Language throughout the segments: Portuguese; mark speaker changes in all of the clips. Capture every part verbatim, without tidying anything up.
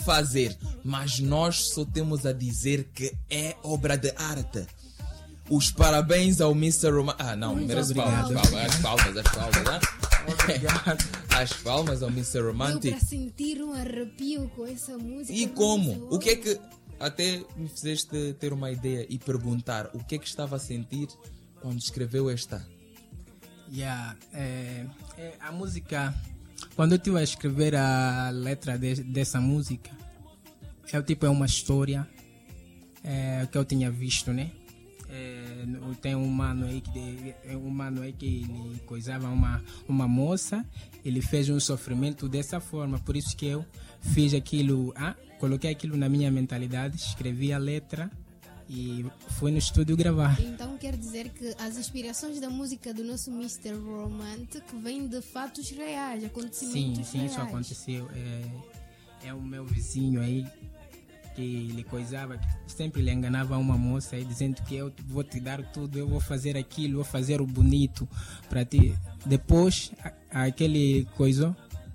Speaker 1: fazer, mas nós só temos a dizer que é obra de arte. Os parabéns ao mister Romantic. Ah, não, merece palmas, palmas, as palmas, as palmas, né? Obrigado. As palmas ao mister Romantic.
Speaker 2: Deu para sentir um arrepio com essa música.
Speaker 1: E como? O que é que até me fizeste ter uma ideia e perguntar o que é que estava a sentir quando escreveu esta?
Speaker 3: Yeah, é, é, a música, quando eu estive a escrever a letra de, dessa música, é tipo é uma história é, que eu tinha visto, né? É, tem um mano aí que de, um mano aí que ele coisava uma uma moça, ele fez um sofrimento dessa forma, por isso que eu fiz aquilo, ah, coloquei aquilo na minha mentalidade, escrevi a letra e fui no estúdio gravar.
Speaker 2: Então quer dizer que as inspirações da música do nosso mister Romantic vêm de fatos reais, acontecimentos
Speaker 3: sim, sim,
Speaker 2: reais.
Speaker 3: Isso aconteceu. É, é o meu vizinho aí que ele coisava, sempre ele enganava uma moça aí dizendo que eu vou te dar tudo, eu vou fazer aquilo, vou fazer o bonito para ti. Depois a, aquele coisou.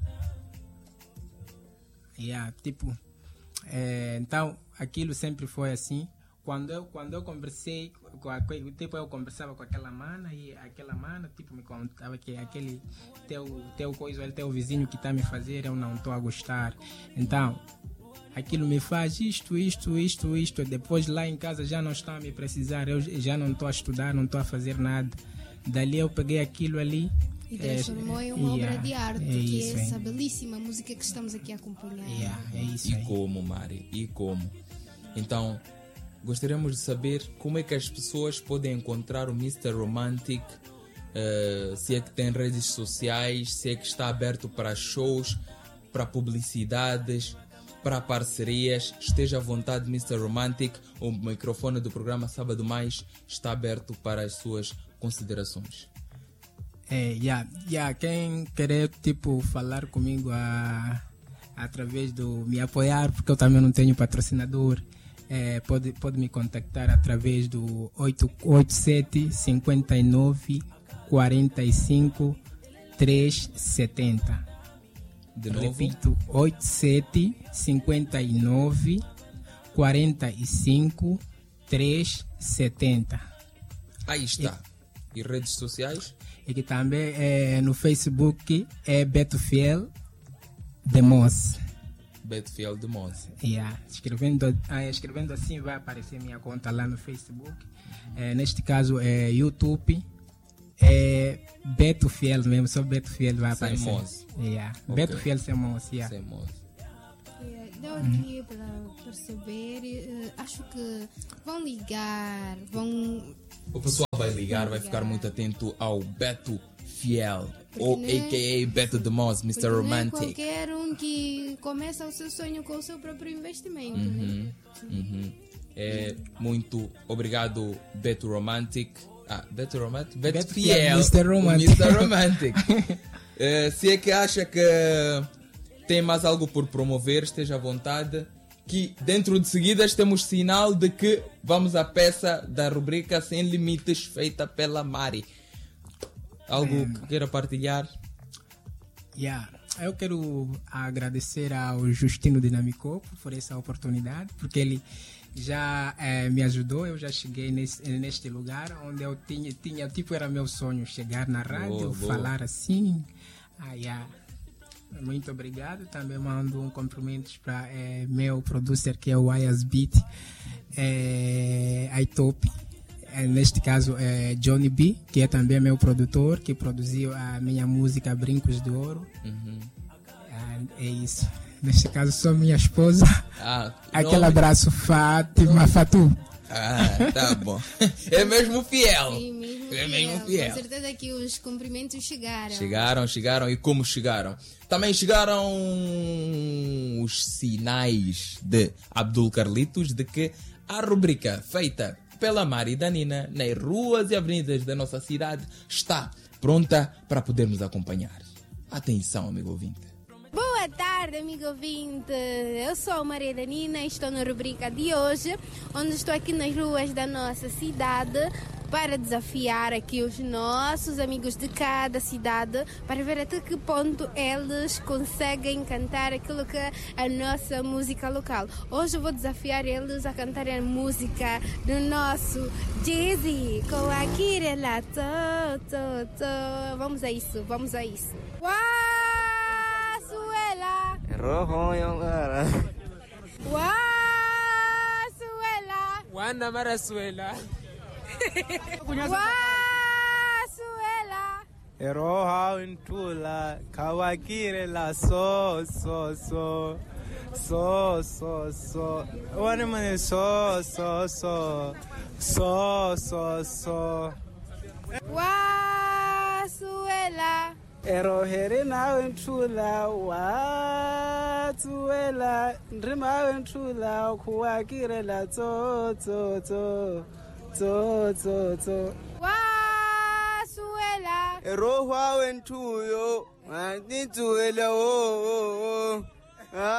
Speaker 3: Yeah, tipo, é, então aquilo sempre foi assim. Quando eu, quando eu conversei, com a, tipo, eu conversava com aquela mana e aquela mana tipo, me contava que aquele teu, teu coisa, ele teu vizinho que está a me fazer, eu não estou a gostar. Então, aquilo me faz isto, isto, isto, isto. Depois lá em casa já não está a me precisar, eu já não estou a estudar, não estou a fazer nada. Dali eu peguei aquilo ali.
Speaker 2: E transformou
Speaker 3: é,
Speaker 2: em uma
Speaker 3: yeah,
Speaker 2: obra de arte,
Speaker 3: é
Speaker 2: que
Speaker 3: isso,
Speaker 2: é essa
Speaker 3: hein?
Speaker 2: belíssima música que estamos aqui a acompanhar.
Speaker 3: Yeah, é isso,
Speaker 1: e
Speaker 3: hein?
Speaker 1: como, Mari? E como? Então, gostaríamos de saber como é que as pessoas podem encontrar o mister Romantic, uh, se é que tem redes sociais, se é que está aberto para shows, para publicidades, para parcerias. Esteja à vontade, mister Romantic. O microfone do programa Sábado Mais está aberto para as suas considerações.
Speaker 3: É, yeah, yeah, quem querer tipo falar comigo a, através do me apoiar, porque eu também não tenho patrocinador, é, pode, pode me contactar através do oito oito sete, cinco nove, quatro cinco, três sete zero.
Speaker 1: De novo?
Speaker 3: Repito, oito sete, cinco nove, quatro cinco, três sete zero.
Speaker 1: Aí está. E, e redes sociais?
Speaker 3: E que também é, no Facebook é Beto Fiel de Moz.
Speaker 1: Beto Fiel de Moz.
Speaker 3: Yeah. Escrevendo, ah, escrevendo assim vai aparecer minha conta lá no Facebook. É, neste caso é YouTube. É Beto Fiel mesmo, só Beto Fiel vai
Speaker 1: sem
Speaker 3: aparecer.
Speaker 1: Moz.
Speaker 3: Yeah.
Speaker 1: Okay.
Speaker 3: Beto Fiel sem Moz. Yeah.
Speaker 1: Sem Moz.
Speaker 2: Deu aqui para perceber, uh, acho que vão ligar, vão...
Speaker 1: O pessoal vai ligar, vai ficar muito atento ao Beto Fiel, ou
Speaker 2: Porque
Speaker 1: a k a. Beto de Moz, mister
Speaker 2: Porque
Speaker 1: Romantic.
Speaker 2: não é qualquer um que começa o seu sonho com o seu próprio investimento.
Speaker 1: Uhum,
Speaker 2: Né?
Speaker 1: uhum. É, muito obrigado, Beto Romantic. Ah, Beto Romantic? Beto,
Speaker 3: Beto
Speaker 1: Fiel,
Speaker 3: Fiel, mister Romantic.
Speaker 1: mister Romantic. É, se é que acha que tem mais algo por promover, esteja à vontade. Que dentro de seguidas temos sinal de que vamos à peça da rubrica Sem Limites, feita pela Mari. Algo
Speaker 3: É.
Speaker 1: que queira partilhar?
Speaker 3: Yeah. Eu quero agradecer ao Justino Dinamicou por essa oportunidade, porque ele já eh, me ajudou. Eu já cheguei nesse, neste lugar onde eu tinha, tinha, tipo, era meu sonho chegar na rádio,
Speaker 1: Boa, boa.
Speaker 3: falar assim. Ah, yeah. Muito obrigado. Também mando um cumprimento para eh, meu producer, que é o Ayas Beat, eh, iTop. Eh, neste caso, é Johnny B, que é também meu produtor, que produziu a minha música Brincos de Ouro.
Speaker 1: Uhum.
Speaker 3: Ah, é isso. Neste caso, sou minha esposa.
Speaker 1: Ah,
Speaker 3: Aquele
Speaker 1: nome?
Speaker 3: abraço, Fátima, Fatu.
Speaker 1: Ah, tá bom. É mesmo fiel.
Speaker 2: Sim, mesmo
Speaker 1: É
Speaker 2: fiel.
Speaker 1: mesmo fiel.
Speaker 2: Com certeza que os cumprimentos chegaram.
Speaker 1: Chegaram, chegaram. E como chegaram? Também chegaram os sinais de Abdul Carlitos de que a rubrica feita pela Mari e Danina nas ruas e avenidas da nossa cidade está pronta para podermos acompanhar. Atenção, amigo ouvinte.
Speaker 2: Boa tarde, amigo ouvinte. Eu sou a Maria Danina e estou na rubrica de hoje, onde estou aqui nas ruas da nossa cidade para desafiar aqui os nossos amigos de cada cidade para ver até que ponto eles conseguem cantar aquilo que é a nossa música local. Hoje eu vou desafiar eles a cantarem a música do nosso Jay-Z com a Kirela. To, to, to. Vamos a isso, vamos a isso. Wasuela.
Speaker 4: Rojo yongara.
Speaker 2: Wasuela.
Speaker 5: Wanda Marasuela.
Speaker 2: Wasuela.
Speaker 4: Rojo intula kawakire la so so so so so so. One man so so so so so so.
Speaker 2: Wasuela.
Speaker 4: Erohere na wentula watuela ndrima wentula kuwakire la to to to to to to.
Speaker 2: Wasuela.
Speaker 4: Erohwa wentuyo, nituela o.